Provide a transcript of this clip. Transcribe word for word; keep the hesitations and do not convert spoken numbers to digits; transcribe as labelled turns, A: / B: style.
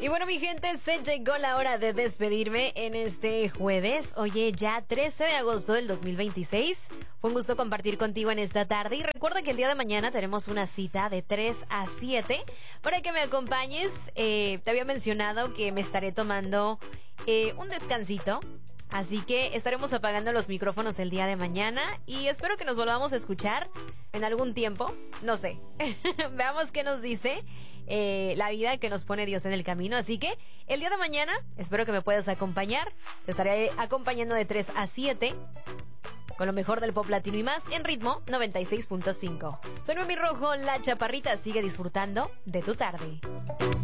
A: Y bueno, mi gente, se llegó la hora de despedirme en este jueves. Oye, ya trece de agosto del dos mil veintiséis. Fue un gusto compartir contigo en esta tarde. Y recuerda que el día de mañana tenemos una cita de tres a siete para que me acompañes. Eh, te había mencionado que me estaré tomando eh, un descansito. Así que estaremos apagando los micrófonos el día de mañana y espero que nos volvamos a escuchar en algún tiempo. No sé. Veamos qué nos dice eh, la vida que nos pone Dios en el camino. Así que el día de mañana espero que me puedas acompañar. Te estaré acompañando de tres a siete con lo mejor del pop latino y más en Ritmo noventa y seis punto cinco. Soy Noemi Rojo, la chaparrita. Sigue disfrutando de tu tarde.